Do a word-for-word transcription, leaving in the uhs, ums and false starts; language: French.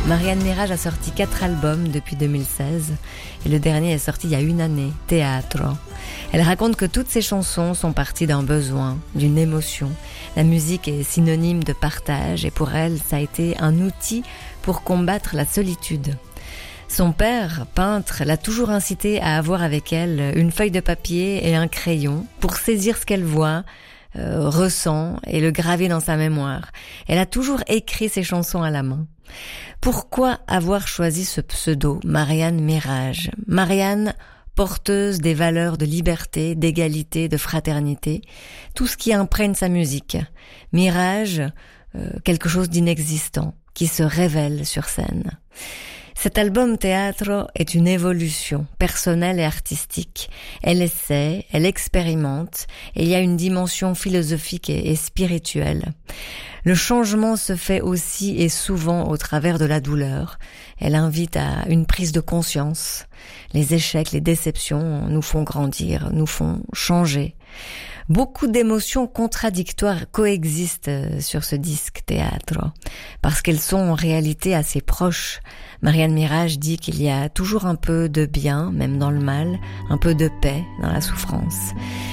Marianne Mirage a sorti quatre albums depuis deux mille seize et le dernier est sorti il y a une année, Teatro. Elle raconte que toutes ses chansons sont parties d'un besoin, d'une émotion. La musique est synonyme de partage et pour elle, ça a été un outil pour combattre la solitude. Son père, peintre, l'a toujours incitée à avoir avec elle une feuille de papier et un crayon pour saisir ce qu'elle voit, euh, ressent et le graver dans sa mémoire. Elle a toujours écrit ses chansons à la main. Pourquoi avoir choisi ce pseudo, Marianne Mirage ? Marianne, porteuse des valeurs de liberté, d'égalité, de fraternité, tout ce qui imprègne sa musique. Mirage, euh, quelque chose d'inexistant, qui se révèle sur scène. Cet album Teatro est une évolution personnelle et artistique. Elle essaie, elle expérimente, et il y a une dimension philosophique et, et spirituelle. Le changement se fait aussi et souvent au travers de la douleur. Elle invite à une prise de conscience. Les échecs, les déceptions nous font grandir, nous font changer. Beaucoup d'émotions contradictoires coexistent sur ce disque Teatro, parce qu'elles sont en réalité assez proches. Marianne Mirage dit qu'il y a toujours un peu de bien, même dans le mal, un peu de paix dans la souffrance.